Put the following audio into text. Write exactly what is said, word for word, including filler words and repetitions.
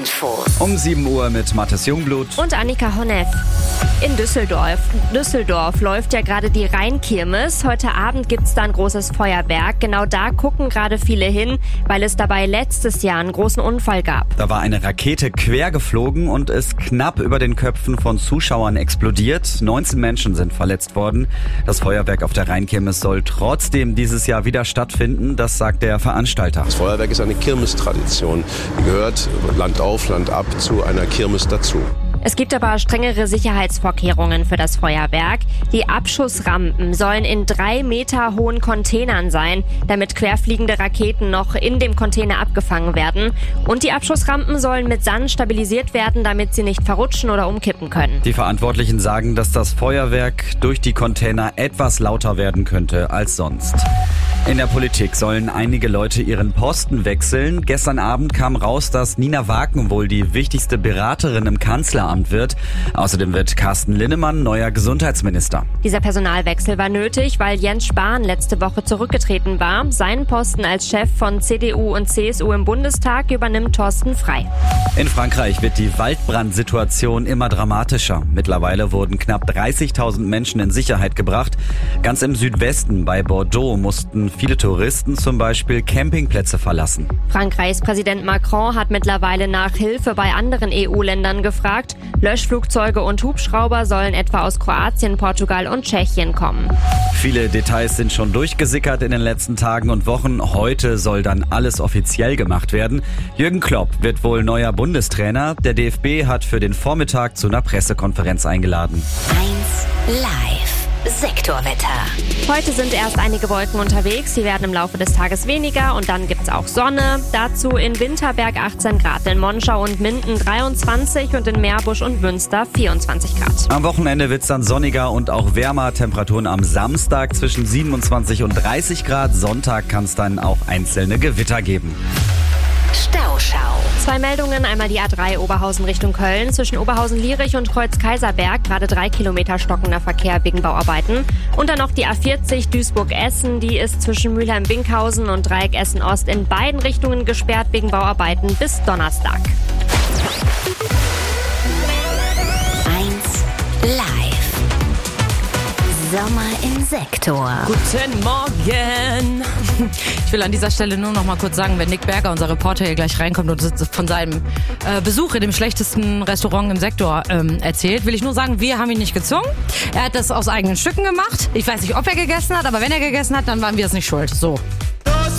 Infos. Um sieben Uhr mit Mathis Jungblut und Annika Honneff. In Düsseldorf. Düsseldorf läuft ja gerade die Rheinkirmes. Heute Abend gibt's da ein großes Feuerwerk. Genau da gucken gerade viele hin, weil es dabei letztes Jahr einen großen Unfall gab. Da war eine Rakete quer geflogen und ist knapp über den Köpfen von Zuschauern explodiert. neunzehn Menschen sind verletzt worden. Das Feuerwerk auf der Rheinkirmes soll trotzdem dieses Jahr wieder stattfinden. Das sagt der Veranstalter. Das Feuerwerk ist eine Kirmestradition. Die gehört Land auf, Land ab zu einer Kirmes dazu. Es gibt aber strengere Sicherheitsvorkehrungen für das Feuerwerk. Die Abschussrampen sollen in drei Meter hohen Containern sein, damit querfliegende Raketen noch in dem Container abgefangen werden. Und die Abschussrampen sollen mit Sand stabilisiert werden, damit sie nicht verrutschen oder umkippen können. Die Verantwortlichen sagen, dass das Feuerwerk durch die Container etwas lauter werden könnte als sonst. In der Politik sollen einige Leute ihren Posten wechseln. Gestern Abend kam raus, dass Nina Waken wohl die wichtigste Beraterin im Kanzleramt wird. Außerdem wird Carsten Linnemann neuer Gesundheitsminister. Dieser Personalwechsel war nötig, weil Jens Spahn letzte Woche zurückgetreten war. Seinen Posten als Chef von C D U und C S U im Bundestag übernimmt Thorsten Frey. In Frankreich wird die Waldbrandsituation immer dramatischer. Mittlerweile wurden knapp dreißigtausend Menschen in Sicherheit gebracht. Ganz im Südwesten bei Bordeaux mussten viele Touristen zum Beispiel Campingplätze verlassen. Frankreichs Präsident Macron hat mittlerweile nach Hilfe bei anderen E U-Ländern gefragt. Löschflugzeuge und Hubschrauber sollen etwa aus Kroatien, Portugal und Tschechien kommen. Viele Details sind schon durchgesickert in den letzten Tagen und Wochen. Heute soll dann alles offiziell gemacht werden. Jürgen Klopp wird wohl neuer Bundestrainer. Der D F B hat für den Vormittag zu einer Pressekonferenz eingeladen. eins Live. Sektorwetter. Heute sind erst einige Wolken unterwegs, sie werden im Laufe des Tages weniger und dann gibt's auch Sonne. Dazu in Winterberg achtzehn Grad, in Monschau und Minden dreiundzwanzig und in Meerbusch und Münster vierundzwanzig Grad. Am Wochenende wird's dann sonniger und auch wärmer. Temperaturen am Samstag zwischen siebenundzwanzig und dreißig Grad. Sonntag kann es dann auch einzelne Gewitter geben. Stauschau. Zwei Meldungen, einmal die A drei Oberhausen Richtung Köln. Zwischen Oberhausen-Lierich und Kreuz-Kaiserberg gerade drei Kilometer stockender Verkehr wegen Bauarbeiten. Und dann noch die A vierzig Duisburg-Essen, die ist zwischen Mülheim-Binkhausen und Dreieck Essen-Ost in beiden Richtungen gesperrt wegen Bauarbeiten bis Donnerstag. eins Live. Sommer im Sektor. Guten Morgen. Ich will an dieser Stelle nur noch mal kurz sagen, wenn Nick Berger, unser Reporter, hier gleich reinkommt und von seinem äh, Besuch in dem schlechtesten Restaurant im Sektor ähm, erzählt, will ich nur sagen, wir haben ihn nicht gezwungen. Er hat das aus eigenen Stücken gemacht. Ich weiß nicht, ob er gegessen hat, aber wenn er gegessen hat, dann waren wir es nicht schuld. So.